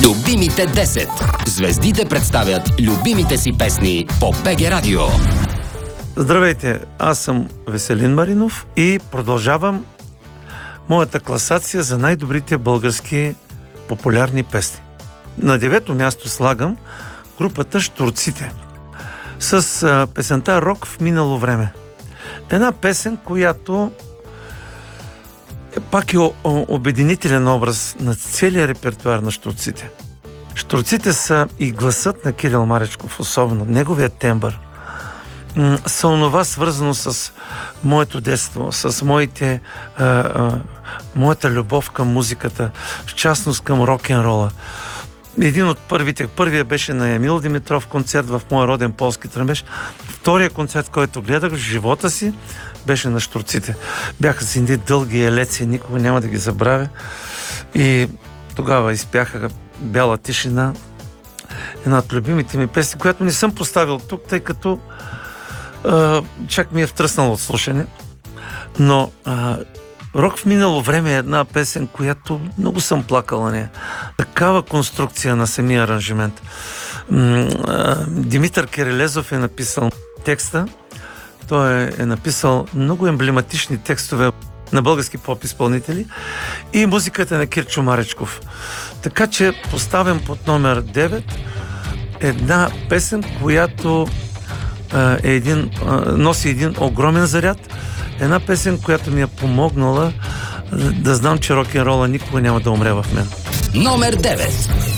Любимите 10. Звездите представят любимите си песни по БГ Радио. Здравейте, аз съм Веселин Маринов и продължавам моята класация за най-добрите български популярни песни. На 9-то място слагам групата Щурците с песента "Рок в минало време". Една песен, която пак е обединителен образ на целия репертуар на Щурците. Щурците са и гласът на Кирил Маречков, особено неговият тембър, са онова свързано с моето детство, с моята любов към музиката, в частност към рок-н-рола. Един от първия беше на Емил Димитров концерт в моя роден полски Тръмбеш. Втория концерт, който гледах в живота си, беше на Щурците. Бяха си едни дълги елеци, никога няма да ги забравя. И тогава изпяха "Бяла тишина", една от любимите ми песни, която не съм поставил тук, тъй като чак ми е втръснало от слушане. Но "Рок в минало време" е една песен, която много съм плакал на нея. Такава конструкция на самия аранжимент. Димитър Кирилезов е написал текста. Той е написал много емблематични текстове на български поп-изпълнители и музиката на Кирчо Маречков. Така че поставям под номер 9 една песен, която носи един огромен заряд. Една песен, която ми е помогнала да знам, че рок-н-рола никога няма да умре в мен. Номер 9.